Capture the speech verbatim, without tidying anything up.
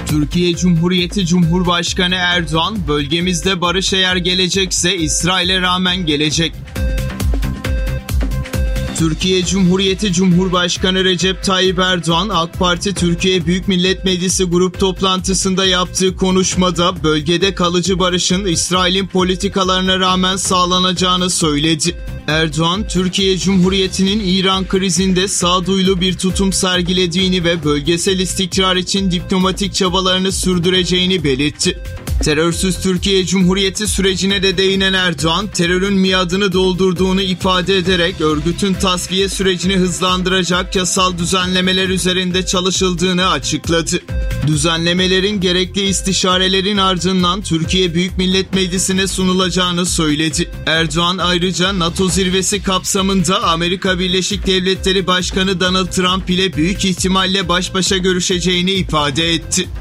Türkiye Cumhuriyeti Cumhurbaşkanı Erdoğan, bölgemizde barış eğer gelecekse İsrail'e rağmen gelecek. Türkiye Cumhuriyeti Cumhurbaşkanı Recep Tayyip Erdoğan, AK Parti Türkiye Büyük Millet Meclisi grup toplantısında yaptığı konuşmada bölgede kalıcı barışın İsrail'in politikalarına rağmen sağlanacağını söyledi. Erdoğan, Türkiye Cumhuriyeti'nin İran krizinde sağduyulu bir tutum sergilediğini ve bölgesel istikrar için diplomatik çabalarını sürdüreceğini belirtti. Terörsüz Türkiye Cumhuriyeti sürecine de değinen Erdoğan, terörün miadını doldurduğunu ifade ederek örgütün tasfiye sürecini hızlandıracak yasal düzenlemeler üzerinde çalışıldığını açıkladı. Düzenlemelerin gerekli istişarelerin ardından Türkiye Büyük Millet Meclisi'ne sunulacağını söyledi. Erdoğan ayrıca NATO zirvesi kapsamında Amerika Birleşik Devletleri Başkanı Donald Trump ile büyük ihtimalle baş başa görüşeceğini ifade etti.